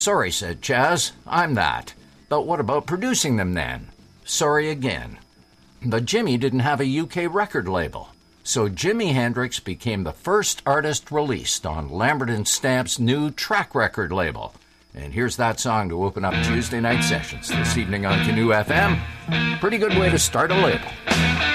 Sorry, said Chaz, I'm that. But what about producing them then? Sorry again. But Jimi didn't have a UK record label. So Jimi Hendrix became the first artist released on Lambert and Stamp's new track record label. And here's that song to open up Tuesday night sessions this evening on Canoe FM. Pretty good way to start a label.